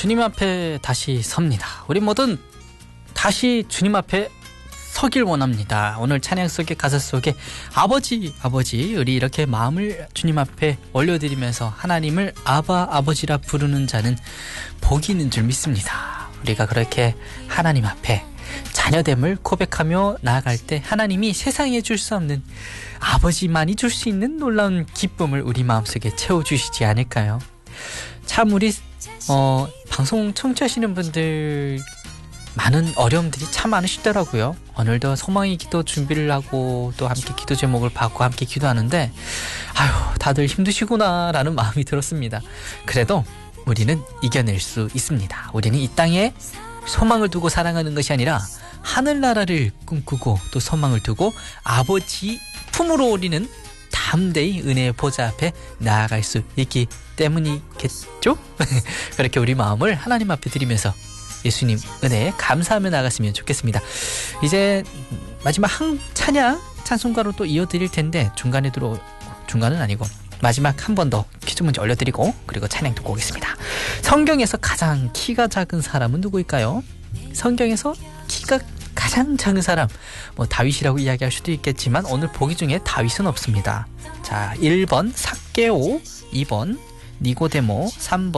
주님 앞에 다시 섭니다. 우리 모든 다시 주님 앞에 서길 원합니다. 오늘 찬양 속의 가사 속에 아버지 우리 이렇게 마음을 주님 앞에 올려드리면서 하나님을 아버지라 부르는 자는 복이 있는 줄 믿습니다. 우리가 그렇게 하나님 앞에 자녀됨을 고백하며 나아갈 때 하나님이 세상에 줄 수 없는 아버지만이 줄 수 있는 놀라운 기쁨을 우리 마음속에 채워주시지 않을까요? 참 우리 방송 청취하시는 분들 많은 어려움들이 참 많으시더라고요. 오늘도 소망의 기도 준비를 하고 또 함께 기도 제목을 받고 함께 기도하는데 다들 힘드시구나 라는 마음이 들었습니다. 그래도 우리는 이겨낼 수 있습니다. 우리는 이 땅에 소망을 두고 살아가는 것이 아니라 하늘나라를 꿈꾸고 또 소망을 두고 아버지 품으로 우리는 담대히 은혜의 보좌 앞에 나아갈 수 있기 때문이겠죠? 그렇게 우리 마음을 하나님 앞에 드리면서 예수님 은혜에 감사하며 나갔으면 좋겠습니다. 이제 마지막 한 찬송가로 또 이어드릴 텐데 중간은 아니고 마지막 한 번 더 퀴즈 문제 올려드리고 그리고 찬양 듣고 오겠습니다. 성경에서 가장 키가 작은 사람은 누구일까요? 성경에서 키가 가장 작은 사람, 다윗이라고 이야기할 수도 있겠지만 오늘 보기 중에 다윗은 없습니다. 자, 1번 삭개오, 2번 니고데모, 3번